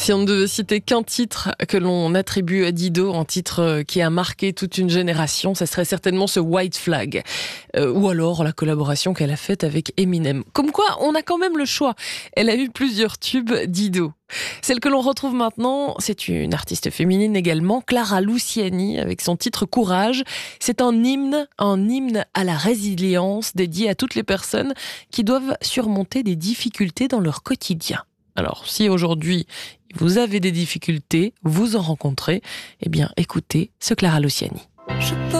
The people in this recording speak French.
Si on ne devait citer qu'un titre que l'on attribue à Dido, un titre qui a marqué toute une génération, ça serait certainement ce White Flag. Ou alors la collaboration qu'elle a faite avec Eminem. Comme quoi, on a quand même le choix. Elle a eu plusieurs tubes, Dido. Celle que l'on retrouve maintenant, c'est une artiste féminine également, Clara Luciani, avec son titre Courage. C'est un hymne à la résilience dédié à toutes les personnes qui doivent surmonter des difficultés dans leur quotidien. Alors, si aujourd'hui vous avez des difficultés, vous en rencontrez, eh bien écoutez ce Clara Luciani.